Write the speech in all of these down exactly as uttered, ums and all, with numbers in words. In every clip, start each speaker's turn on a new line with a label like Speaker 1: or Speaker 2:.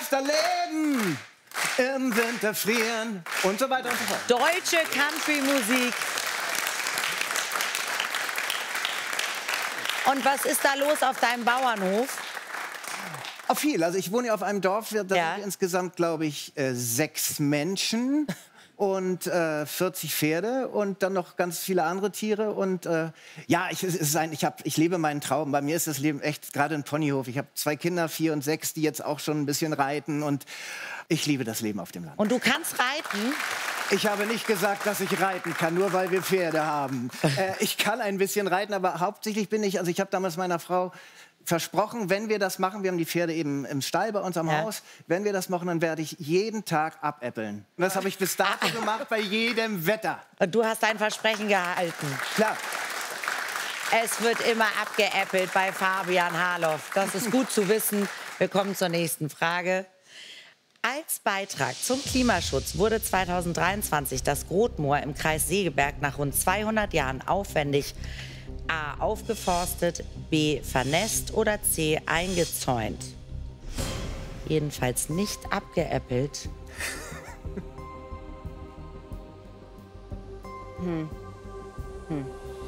Speaker 1: Geisterleben, im Winter frieren und so weiter und so fort.
Speaker 2: Deutsche Country-Musik. Und was ist da los auf deinem Bauernhof?
Speaker 1: Auf viel. Also ich wohne ja auf einem Dorf, da
Speaker 2: Ja.
Speaker 1: sind insgesamt, glaube ich, äh, sechs Menschen und äh, vierzig Pferde und dann noch ganz viele andere Tiere. Und äh, ja, ich, es ist ein, ich, hab, ich lebe meinen Traum. Bei mir ist das Leben echt gerade ein Ponyhof. Ich habe zwei Kinder, vier und sechs, die jetzt auch schon ein bisschen reiten. Und ich liebe das Leben auf dem Land.
Speaker 2: Und du kannst reiten?
Speaker 1: Ich habe nicht gesagt, dass ich reiten kann, nur weil wir Pferde haben. Äh, ich kann ein bisschen reiten, aber hauptsächlich bin ich, also ich habe damals meiner Frau versprochen, wenn wir das machen, wir haben die Pferde eben im Stall bei uns am
Speaker 2: Ja.
Speaker 1: Haus, wenn wir das machen, dann werde ich jeden Tag abäppeln. Und das habe ich bis dato gemacht, bei jedem Wetter.
Speaker 2: Und du hast dein Versprechen gehalten.
Speaker 1: Klar.
Speaker 2: Es wird immer abgeäppelt bei Fabian Harloff. Das ist gut zu wissen. Wir kommen zur nächsten Frage. Als Beitrag zum Klimaschutz wurde zweitausenddreiundzwanzig das Grotmoor im Kreis Segeberg nach rund zweihundert Jahren aufwendig A. aufgeforstet, B. vernässt oder C. eingezäunt. Jedenfalls nicht abgeäppelt. Hm. Hm.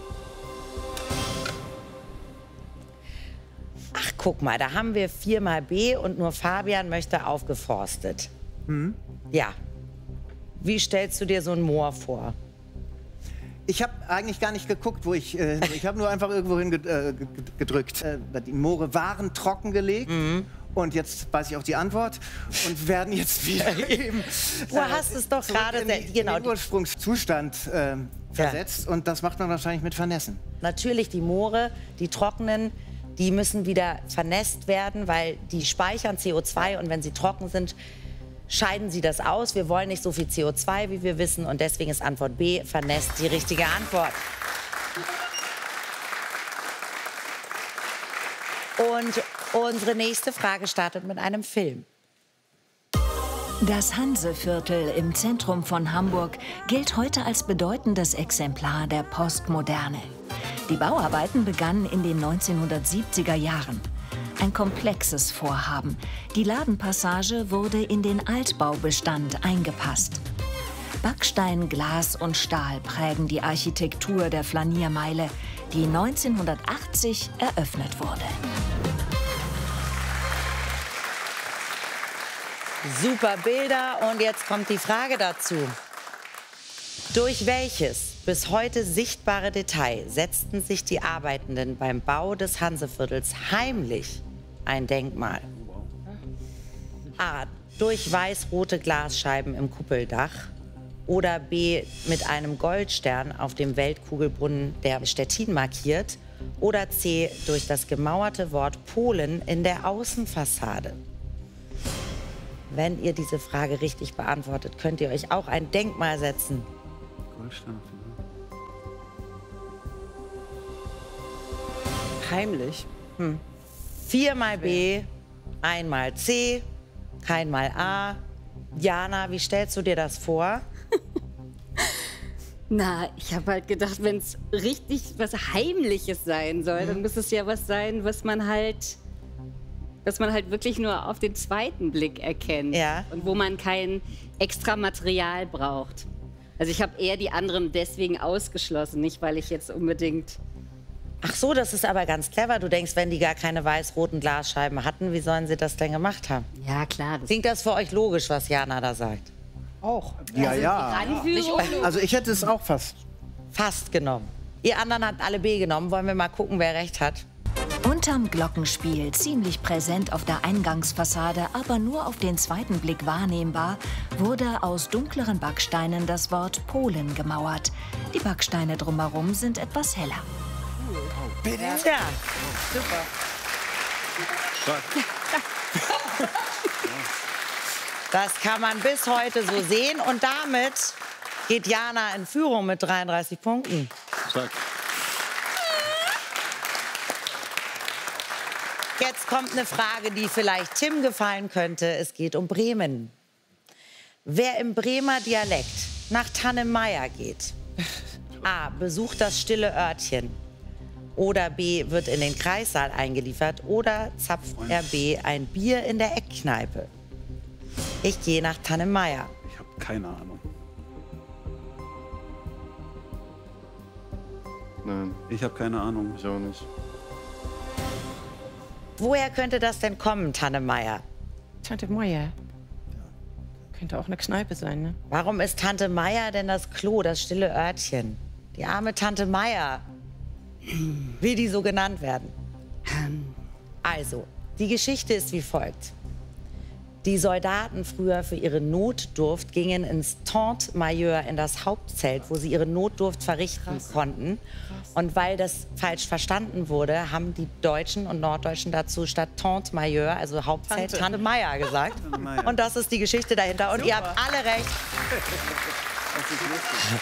Speaker 2: Ach, guck mal, da haben wir viermal B und nur Fabian möchte aufgeforstet.
Speaker 1: Hm?
Speaker 2: Ja. Wie stellst du dir so ein Moor vor?
Speaker 1: Ich habe eigentlich gar nicht geguckt, wo ich. Äh, ich habe nur einfach irgendwo hin äh, gedrückt. Äh, die Moore waren trockengelegt. Mhm. Und jetzt weiß ich auch die Antwort und werden jetzt wieder eben.
Speaker 2: Du hast es doch gerade
Speaker 1: in, in
Speaker 2: genau,
Speaker 1: den Ursprungszustand äh, versetzt. Ja. Und das macht man wahrscheinlich mit Vernässen.
Speaker 2: Natürlich die Moore, die trockenen, die müssen wieder vernässt werden, weil die speichern C O zwei und wenn sie trocken sind, scheiden sie das aus. Wir wollen nicht so viel C O zwei, wie wir wissen. Und deswegen ist Antwort B, vernässt, die richtige Antwort. Und unsere nächste Frage startet mit einem Film.
Speaker 3: Das Hanseviertel im Zentrum von Hamburg gilt heute als bedeutendes Exemplar der Postmoderne. Die Bauarbeiten begannen in den neunzehnhundertsiebziger Jahren. Ein komplexes Vorhaben. Die Ladenpassage wurde in den Altbaubestand eingepasst. Backstein, Glas und Stahl prägen die Architektur der Flaniermeile, die neunzehnhundertachtzig eröffnet wurde.
Speaker 2: Super Bilder und jetzt kommt die Frage dazu. Durch welches bis heute sichtbare Detail setzten sich die Arbeitenden beim Bau des Hanseviertels heimlich ein Denkmal? A. Durch weiß-rote Glasscheiben im Kuppeldach. Oder B. Mit einem Goldstern auf dem Weltkugelbrunnen der Stettin markiert. Oder C. Durch das gemauerte Wort Polen in der Außenfassade. Wenn ihr diese Frage richtig beantwortet, könnt ihr euch auch ein Denkmal setzen.
Speaker 4: Goldstern.
Speaker 5: Heimlich.
Speaker 2: Hm. Viermal B, einmal C, keinmal A. Jana, wie stellst du dir das vor?
Speaker 6: Na, ich habe halt gedacht, wenn es richtig was Heimliches sein soll, dann muss es ja was sein, was man halt, was man halt wirklich nur auf den zweiten Blick erkennt.
Speaker 2: Ja.
Speaker 6: Und wo man kein extra Material braucht. Also ich habe eher die anderen deswegen ausgeschlossen, nicht weil ich jetzt unbedingt...
Speaker 2: Ach so, das ist aber ganz clever. Du denkst, wenn die gar keine weiß-roten Glasscheiben hatten, wie sollen sie das denn gemacht haben?
Speaker 6: Ja, klar. Das
Speaker 2: Klingt das für euch logisch, was Jana da sagt?
Speaker 1: Auch. Ja, ja.
Speaker 6: Anführung.
Speaker 1: Also ich hätte es auch fast.
Speaker 2: Fast genommen. Ihr anderen habt alle B genommen. Wollen wir mal gucken, wer recht hat?
Speaker 3: Unterm Glockenspiel, ziemlich präsent auf der Eingangsfassade, aber nur auf den zweiten Blick wahrnehmbar, wurde aus dunkleren Backsteinen das Wort Polen gemauert. Die Backsteine drumherum sind etwas heller.
Speaker 2: Bitte? Ja.
Speaker 6: Super.
Speaker 2: Das kann man bis heute so sehen. Und damit geht Jana in Führung mit dreiunddreißig Punkten.
Speaker 4: Stark.
Speaker 2: Jetzt kommt eine Frage, die vielleicht Tim gefallen könnte. Es geht um Bremen. Wer im Bremer Dialekt nach Tannemeyer geht, A. besucht das stille Örtchen. Oder B. wird in den Kreissaal eingeliefert. Oder zapft er B. ein Bier in der Eckkneipe. Ich gehe nach Tanne Meyer.
Speaker 4: Ich habe keine Ahnung.
Speaker 5: Nein,
Speaker 4: Ich habe keine Ahnung.
Speaker 5: ich auch nicht.
Speaker 2: Woher könnte das denn kommen, Tanne Meyer?
Speaker 7: Tante Meier. Könnte auch eine Kneipe sein, ne?
Speaker 2: Warum ist Tante Meyer denn das Klo, das stille Örtchen? Die arme Tante Meyer. Will die so genannt werden? Also, die Geschichte ist wie folgt. Die Soldaten früher für ihre Notdurft gingen ins Tente Mailleur, in das Hauptzelt, wo sie ihre Notdurft verrichten Krass. konnten. Und weil das falsch verstanden wurde, haben die Deutschen und Norddeutschen dazu statt Tente Mailleur, also Hauptzelt, Tante, Tante Meyer gesagt. Meier. Und das ist die Geschichte dahinter. Und Super. Ihr habt alle recht.
Speaker 4: Das ist lustig.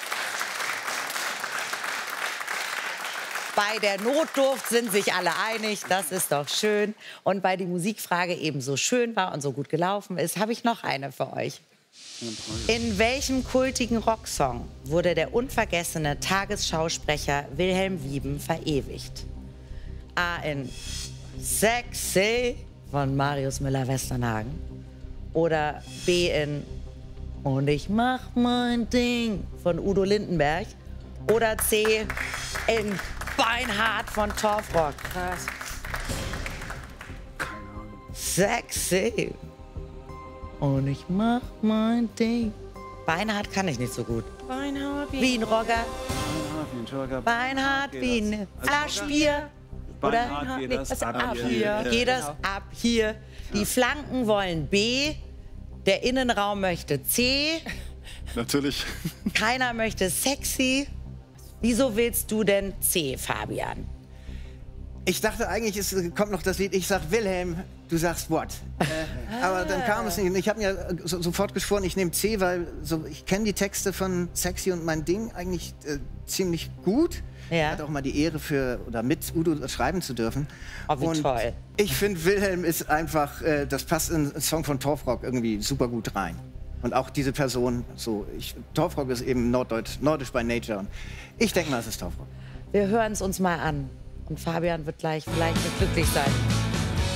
Speaker 2: Bei der Notdurft sind sich alle einig, das ist doch schön. Und weil die Musikfrage eben so schön war und so gut gelaufen ist, habe ich noch eine für euch. In welchem kultigen Rocksong wurde der unvergessene Tagesschausprecher Wilhelm Wieben verewigt? A in Sexy von Marius Müller-Westernhagen oder B in Und ich mach mein Ding von Udo Lindenberg oder C in Beinhard von Torfrock. Krass. Sexy. Und ich mach mein Ding. Beinhard kann ich nicht so gut.
Speaker 7: Beinhard
Speaker 2: wie ein Rocker.
Speaker 4: Beinhard wie ein Jogger.
Speaker 2: Beinhard wie ein Flaschbier.
Speaker 4: Beinhard geht das ab hier.
Speaker 2: Geht das ab hier. Die Flanken wollen B. Der Innenraum möchte C.
Speaker 5: Natürlich.
Speaker 2: Keiner möchte sexy. Wieso willst du denn C, Fabian?
Speaker 1: Ich dachte eigentlich, es kommt noch das Lied, ich sag Wilhelm, du sagst what? äh, aber dann kam es nicht. Ich habe mir so, sofort geschworen, ich nehme C, weil so, ich kenne die Texte von Sexy und mein Ding eigentlich äh, ziemlich gut.
Speaker 2: Ja.
Speaker 1: Hat auch mal die Ehre für oder mit Udo schreiben zu dürfen.
Speaker 2: Oh, wie
Speaker 1: und
Speaker 2: toll.
Speaker 1: Ich finde, Wilhelm ist einfach, äh, das passt in einen Song von Torfrock irgendwie super gut rein. Und auch diese Person, so, ich, Torfrock ist eben Norddeutsch, nordisch by nature. Und ich denke mal, es ist Torfrock.
Speaker 2: Wir hören es uns mal an. Und Fabian wird gleich vielleicht nicht glücklich sein.